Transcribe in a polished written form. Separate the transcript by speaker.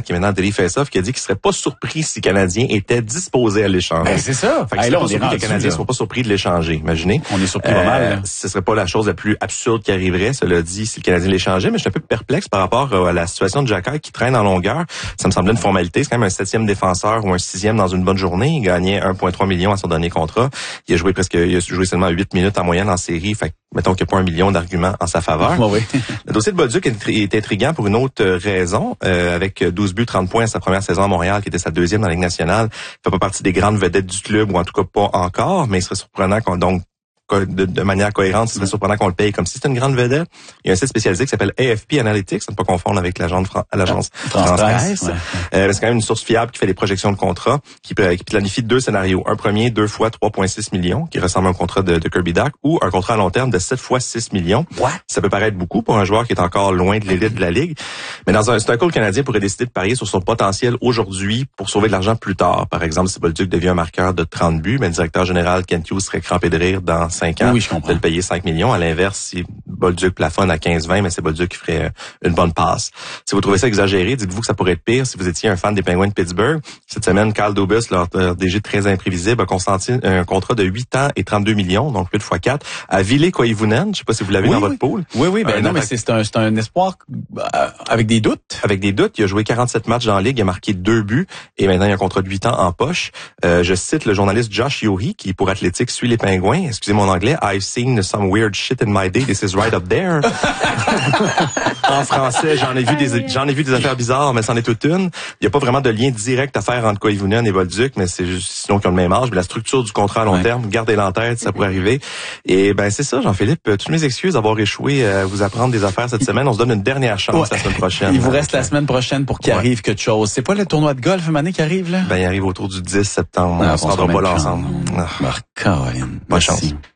Speaker 1: qui est maintenant Daily Face-Off, qui a dit qu'il serait pas surpris si le Canadien était disposé à l'échanger.
Speaker 2: Ben, c'est ça.
Speaker 1: Fait que c'est pas surpris que le Canadien soit pas surpris de l'échanger, imaginez.
Speaker 2: On est surpris pas mal.
Speaker 1: Ce serait pas la chose la plus absurde qui arriverait, cela dit, si le Canadien l'échangeait, mais je suis un peu perplexe par rapport à la situation de Xhekaj qui traîne en longueur. Ça me semblait une formalité. C'est quand même un 7e défenseur ou un 6e dans une bonne journée. Il gagnait 1,3 million à son dernier contrat. Il a joué seulement 8 minutes en moyenne en série. Fait que, mettons qu'il n'y a pas 1 million d'arguments en sa faveur.
Speaker 2: Oui.
Speaker 1: Le dossier de Bolduc est intriguant pour une autre raison. Avec 12 buts, 30 points à sa première saison à Montréal, qui était sa deuxième dans la Ligue nationale. Il fait pas partie des grandes vedettes du club, ou en tout cas pas encore, mais il serait surprenant de manière cohérente, ce serait surprenant qu'on le paye comme si c'était une grande vedette. Il y a un site spécialisé qui s'appelle AFP Analytics, à ne pas confondre avec l'agence France-Presse.
Speaker 2: Ouais.
Speaker 1: C'est quand même une source fiable qui fait les projections de contrat, qui planifie 2 scénarios. Un premier, 2 fois 3,6 millions, qui ressemble à un contrat de Kirby Dach, ou un contrat à long terme de 7 fois 6 millions.
Speaker 2: What?
Speaker 1: Ça peut paraître beaucoup pour un joueur qui est encore loin de l'élite de la Ligue. Mais c'est un cas où le Canadien pourrait décider de parier sur son potentiel aujourd'hui pour sauver de l'argent plus tard. Par exemple, si Bolduc devient un marqueur de 30 buts, mais le directeur général Kent Hughes serait crampé de rire dans 5 ans.
Speaker 2: Oui, je comprends.
Speaker 1: De le payer 5 millions. À l'inverse, si Bolduc plafonne à 15-20, mais c'est Bolduc qui ferait une bonne passe. Si vous trouvez ça exagéré, dites-vous que ça pourrait être pire si vous étiez un fan des Penguins de Pittsburgh. Cette semaine, Kyle Dubas, leur DG très imprévisible, a consenti un contrat de 8 ans et 32 millions, donc plus de x4, à Ville Koivunen. Je sais pas si vous l'avez dans votre pool.
Speaker 2: Oui, ben non, mais c'est un espoir avec des doutes.
Speaker 1: Avec des doutes. Il a joué 47 matchs dans la Ligue, il a marqué 2 buts, et maintenant il a un contrat de 8 ans en poche. Je cite le journaliste Josh Yohe, qui pour Athletic suit les Pingouins. Excusez mon anglais. I've seen some weird shit in my day. This is right up there. En français, j'en ai vu des affaires bizarres, mais c'en est toute une. Il n'y a pas vraiment de lien direct à faire entre Koivunen et Bolduc, mais c'est juste sinon qu'ils ont le même âge. Mais la structure du contrat à long terme, gardez-la en tête, ça pourrait arriver. Et ben c'est ça, Jean-Philippe. Toutes mes excuses d'avoir échoué à vous apprendre des affaires cette semaine. On se donne une dernière chance la semaine prochaine.
Speaker 2: Il vous reste la semaine prochaine pour qu'il arrive quelque chose. C'est pas le tournoi de golf Mané qui arrive là?
Speaker 1: Ben il arrive autour du 10 septembre. On se rendra pas là ensemble.
Speaker 2: Caroline.
Speaker 1: Bonne chance.